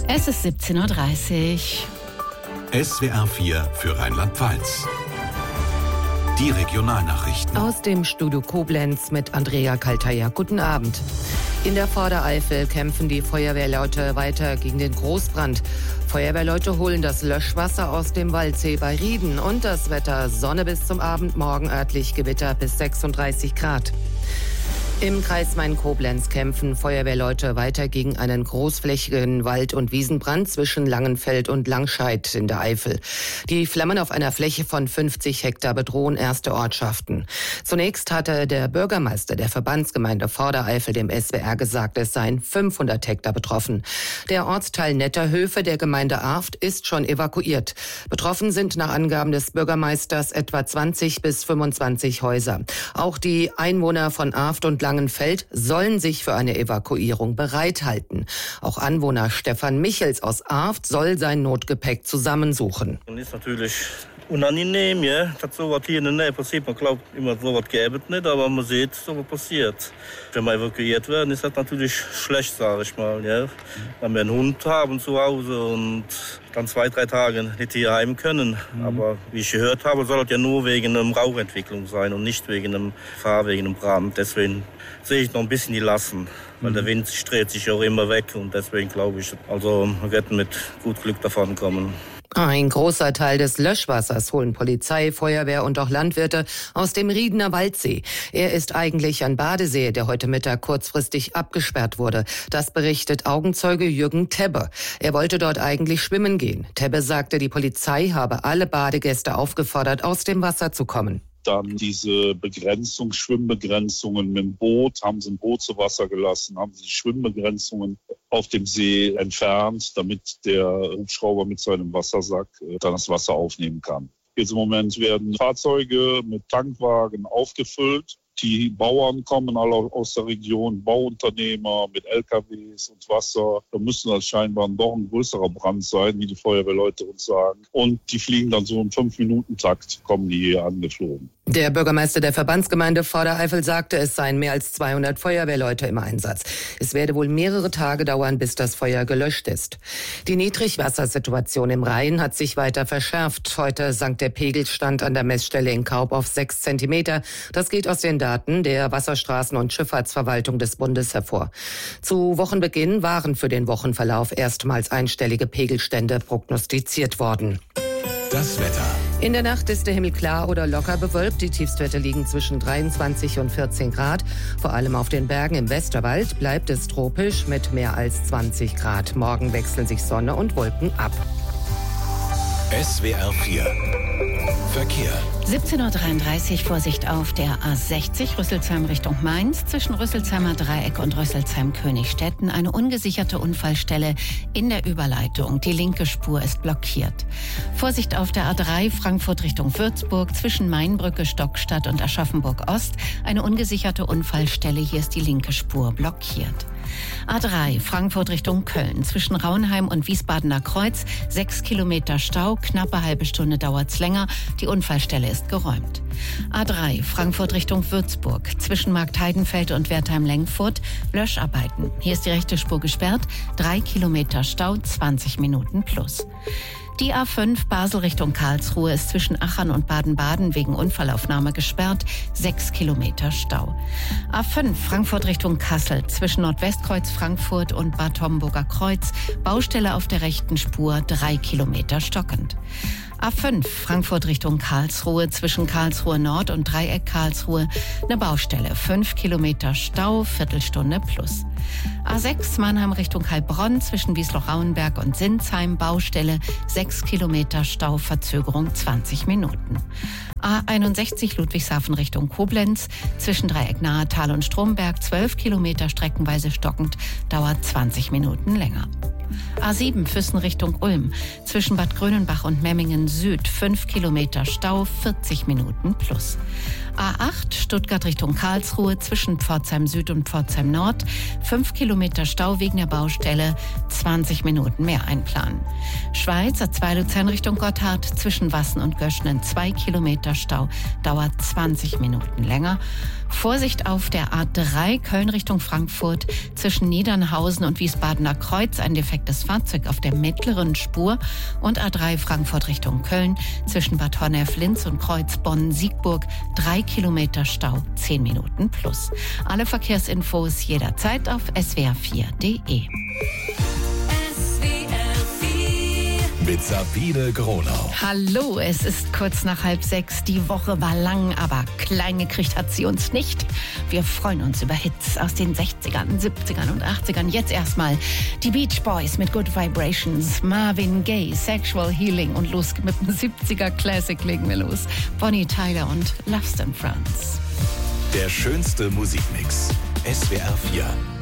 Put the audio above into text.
Es ist 17:30 Uhr. SWR 4 für Rheinland-Pfalz. Die Regionalnachrichten. Aus dem Studio Koblenz mit Andrea Kaltaya. Guten Abend. In der Vordereifel kämpfen die Feuerwehrleute weiter gegen den Großbrand. Feuerwehrleute holen das Löschwasser aus dem Waldsee bei Rieden. Und das Wetter: Sonne bis zum Abend, morgen örtlich Gewitter bis 36 Grad. Im Kreis Main-Koblenz kämpfen Feuerwehrleute weiter gegen einen großflächigen Wald- und Wiesenbrand zwischen Langenfeld und Langscheid in der Eifel. Die Flammen auf einer Fläche von 50 Hektar bedrohen erste Ortschaften. Zunächst hatte der Bürgermeister der Verbandsgemeinde Vordereifel dem SWR gesagt, es seien 500 Hektar betroffen. Der Ortsteil Netterhöfe der Gemeinde Arft ist schon evakuiert. Betroffen sind nach Angaben des Bürgermeisters etwa 20 bis 25 Häuser. Auch die Einwohner von Arft und Langenfeld sollen sich für eine Evakuierung bereithalten. Auch Anwohner Stefan Michels aus Arft soll sein Notgepäck zusammensuchen. Das ist natürlich unangenehm, ja, dass sowas hier in der Nähe passiert. Man glaubt immer, sowas gäbe es nicht, aber man sieht, sowas passiert. Wenn wir evakuiert werden, ist das natürlich schlecht, sage ich mal. Ja. Wenn wir einen Hund haben zu Hause und dann 2-3 Tage nicht hier heim können. Aber wie ich gehört habe, soll das ja nur wegen einer Rauchentwicklung sein und nicht wegen einem wegen einem Brand. Deswegen sehe ich noch ein bisschen die Lassen, weil der Wind dreht sich auch immer weg und deswegen glaube ich, also wir werden mit gut Glück davon kommen. Ein großer Teil des Löschwassers holen Polizei, Feuerwehr und auch Landwirte aus dem Riedener Waldsee. Er ist eigentlich ein Badesee, der heute Mittag kurzfristig abgesperrt wurde. Das berichtet Augenzeuge Jürgen Tebbe. Er wollte dort eigentlich schwimmen gehen. Tebbe sagte, die Polizei habe alle Badegäste aufgefordert, aus dem Wasser zu kommen. Dann diese Schwimmbegrenzungen mit dem Boot, haben sie ein Boot zu Wasser gelassen, haben sie die Schwimmbegrenzungen auf dem See entfernt, damit der Hubschrauber mit seinem Wassersack dann das Wasser aufnehmen kann. Jetzt im Moment werden Fahrzeuge mit Tankwagen aufgefüllt. Die Bauern kommen alle aus der Region, Bauunternehmer mit LKWs und Wasser. Da müsste das scheinbar doch ein größerer Brand sein, wie die Feuerwehrleute uns sagen. Und die fliegen dann so im 5-Minuten-Takt, kommen die hier angeflogen. Der Bürgermeister der Verbandsgemeinde Vordereifel sagte, es seien mehr als 200 Feuerwehrleute im Einsatz. Es werde wohl mehrere Tage dauern, bis das Feuer gelöscht ist. Die Niedrigwassersituation im Rhein hat sich weiter verschärft. Heute sank der Pegelstand an der Messstelle in Kaub auf 6 Zentimeter. Das geht aus den Daten der Wasserstraßen- und Schifffahrtsverwaltung des Bundes hervor. Zu Wochenbeginn waren für den Wochenverlauf erstmals einstellige Pegelstände prognostiziert worden. Das Wetter. In der Nacht ist der Himmel klar oder locker bewölkt. Die Tiefstwerte liegen zwischen 23 und 14 Grad. Vor allem auf den Bergen im Westerwald bleibt es tropisch mit mehr als 20 Grad. Morgen wechseln sich Sonne und Wolken ab. SWR 4 Verkehr. 17:33 Uhr, Vorsicht auf der A60 Rüsselsheim Richtung Mainz. Zwischen Rüsselsheimer Dreieck und Rüsselsheim-Königstetten eine ungesicherte Unfallstelle in der Überleitung. Die linke Spur ist blockiert. Vorsicht auf der A3 Frankfurt Richtung Würzburg. Zwischen Mainbrücke, Stockstadt und Aschaffenburg Ost eine ungesicherte Unfallstelle. Hier ist die linke Spur blockiert. A3 Frankfurt Richtung Köln. Zwischen Rauenheim und Wiesbadener Kreuz 6 Kilometer Stau. Knappe halbe Stunde dauert's länger. Die Unfallstelle ist geräumt. A3 Frankfurt Richtung Würzburg. Zwischen Marktheidenfeld und Wertheim-Lengfurt Löscharbeiten. Hier ist die rechte Spur gesperrt. 3 Kilometer Stau, 20 Minuten plus. Die A5 Basel Richtung Karlsruhe ist zwischen Achern und Baden-Baden wegen Unfallaufnahme gesperrt. 6 Kilometer Stau. A5 Frankfurt Richtung Kassel zwischen Nordwestkreuz Frankfurt und Bad Homburger Kreuz. Baustelle auf der rechten Spur, 3 Kilometer stockend. A5 Frankfurt Richtung Karlsruhe zwischen Karlsruhe Nord und Dreieck Karlsruhe eine Baustelle, 5 Kilometer Stau, Viertelstunde plus. A6 Mannheim Richtung Heilbronn zwischen Wiesloch-Rauenberg und Sinsheim Baustelle, 6 Kilometer Stau, Verzögerung 20 Minuten. A61 Ludwigshafen Richtung Koblenz zwischen Dreieck Nahetal und Stromberg 12 Kilometer streckenweise stockend, dauert 20 Minuten länger. A7 Füssen Richtung Ulm zwischen Bad Grönenbach und Memmingen Süd 5 Kilometer Stau, 40 Minuten plus. A8 Stuttgart Richtung Karlsruhe zwischen Pforzheim Süd und Pforzheim Nord 5 Kilometer Stau wegen der Baustelle, 20 Minuten mehr einplanen. Schweiz A2 Luzern Richtung Gotthard zwischen Wassen und Göschnen 2 Kilometer Stau, dauert 20 Minuten länger. Vorsicht auf der A3 Köln Richtung Frankfurt zwischen Niedernhausen und Wiesbadener Kreuz. Ein defektes Fahrzeug auf der mittleren Spur. Und A3 Frankfurt Richtung Köln zwischen Bad Honnef-Linz und Kreuz Bonn-Siegburg. 3 Kilometer Stau, 10 Minuten plus. Alle Verkehrsinfos jederzeit auf swr4.de. Mit Sabine Gronau. Hallo, es ist kurz nach 5:30. Die Woche war lang, aber klein gekriegt hat sie uns nicht. Wir freuen uns über Hits aus den 60ern, 70ern und 80ern. Jetzt erstmal die Beach Boys mit Good Vibrations, Marvin Gaye, Sexual Healing und los mit dem 70er Classic legen wir los. Bonnie Tyler und Lost in France. Der schönste Musikmix. SWR 4.